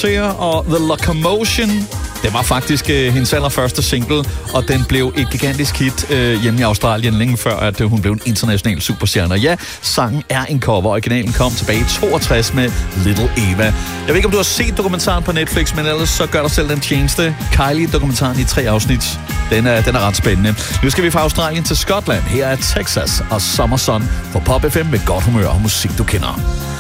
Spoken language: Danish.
Cher og The Locomotion. Det var faktisk hendes allerførste single, og den blev et gigantisk hit hjemme i Australien længe før, at hun blev en international superstjerne. Ja, sangen er en cover. Originalen kom tilbage i 62 med Little Eva. Jeg ved ikke, om du har set dokumentaren på Netflix, men ellers så gør dig selv den tjeneste. Kylie-dokumentaren i 3 afsnit. Den er ret spændende. Nu skal vi fra Australien til Skotland. Her er Texas og Summer Sun for Pop FM med godt humør og musik, du kender.